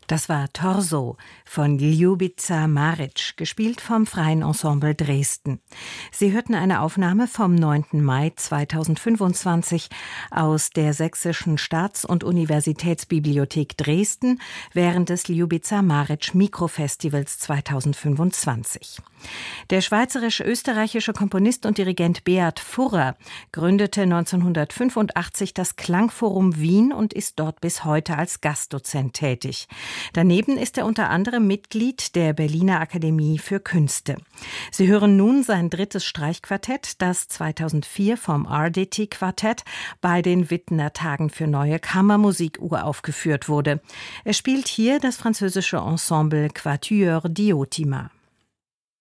Das war Torso von Ljubica Maric, gespielt vom Freien Ensemble Dresden. Sie hörten eine Aufnahme vom 9. Mai 2025 aus der Sächsischen Staats- und Universitätsbibliothek Dresden während des Ljubica Maric Mikrofestivals 2025. Der schweizerisch-österreichische Komponist und Dirigent Beat Furrer gründete 1985 das Klangforum Wien und ist dort bis heute als Gastdozent tätig. Daneben ist er unter anderem Mitglied der Berliner Akademie für Künste. Sie hören nun sein drittes Streichquartett, das 2004 vom RDT-Quartett bei den Wittener Tagen für neue Kammermusik uraufgeführt wurde. Er spielt hier das französische Ensemble Quatuor Diotima.